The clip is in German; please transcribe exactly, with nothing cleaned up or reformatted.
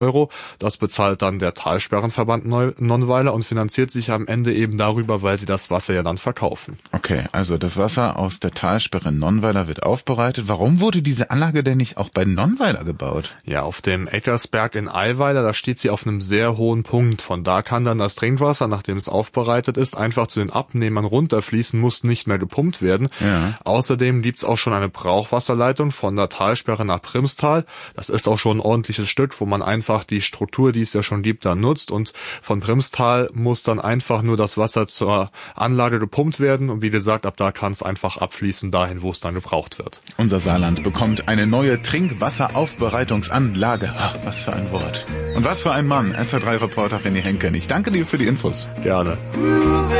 Euro. Das bezahlt dann der Talsperrenverband Nonnweiler und finanziert sich am Ende eben darüber, weil sie das Wasser ja dann verkaufen. Okay, also das Wasser aus der Talsperre Nonnweiler wird aufbereitet. Warum wurde diese Anlage denn nicht auch bei Nonnweiler gebaut? Ja, auf dem Eckersberg in Eiweiler, da steht sie auf einem sehr hohen Punkt. Von da kann dann das Trinkwasser, nachdem es aufbereitet ist, einfach zu den Abnehmern runterfließen, muss nicht mehr gepumpt werden. Ja. Außerdem gibt's auch schon eine Brauchwasserleitung von der Talsperre nach Primstal. Das ist auch schon ein ordentliches Stück, wo man einfach die Struktur, die es ja schon gibt, dann nutzt, und von Primstal muss dann einfach nur das Wasser zur Anlage gepumpt werden und wie gesagt, ab da kann es einfach abfließen dahin, wo es dann gebraucht wird. Unser Saarland bekommt eine neue Trinkwasseraufbereitungsanlage. Ach, was für ein Wort. Und was für ein Mann. S R drei Reporter René Henken. Ich danke dir für die Infos. Gerne.